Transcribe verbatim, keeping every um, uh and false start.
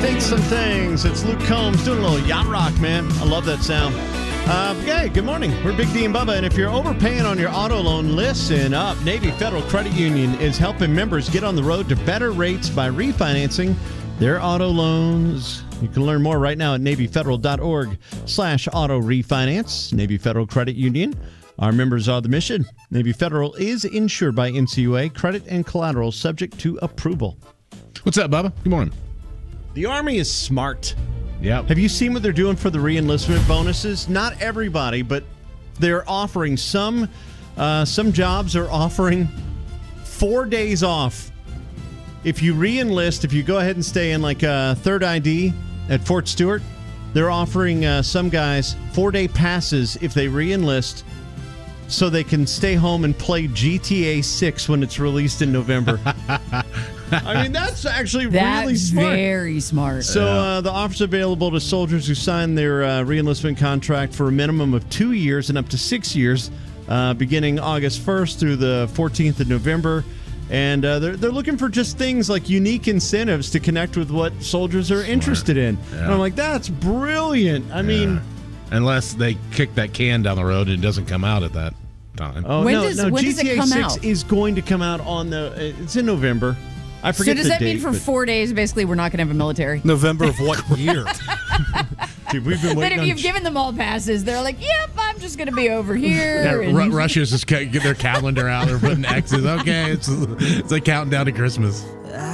Think Some Things. It's Luke Combs doing a little yacht rock, man. I love that sound. Uh, hey, good morning. We're Big D and Bubba, and if you're overpaying on your auto loan, listen up. Navy Federal Credit Union is helping members get on the road to better rates by refinancing their auto loans. You can learn more right now at NavyFederal.org slash auto refinance. Navy Federal Credit Union. Our members are the mission. Navy Federal is insured by N C U A. Credit and collateral subject to approval. What's up, Bubba? Good morning. The Army is smart. Yeah. Have you seen what they're doing for the re-enlistment bonuses? Not everybody, but they're offering some. Uh, some jobs are offering four days off. If you re-enlist, if you go ahead and stay in like a third I D at Fort Stewart, they're offering uh, some guys four-day passes if they re-enlist so they can stay home and play G T A six when it's released in November. I mean, that's actually that's really smart. very smart. So uh, the offer's available to soldiers who sign their uh, re-enlistment contract for a minimum of two years and up to six years, uh, beginning August first through the fourteenth of November. And uh, they're, they're looking for just things like unique incentives to connect with what soldiers are interested in. Yeah. And I'm like, that's brilliant. I Yeah. mean... Unless they kick that can down the road and it doesn't come out at that time. Oh, When no, does- no. when does it G T A come six out? is going to come out on the... It's in November. I So forget does the that date, mean for but- four days, basically, we're not going to have a military? November of what year? Dude, we've been But waiting if on... you've given them all passes, they're like, yep, I'm just going to be over here. Yeah, and- Ru- Russia's just ca- get their calendar out. They're putting X's. Okay, it's it's like counting down to Christmas.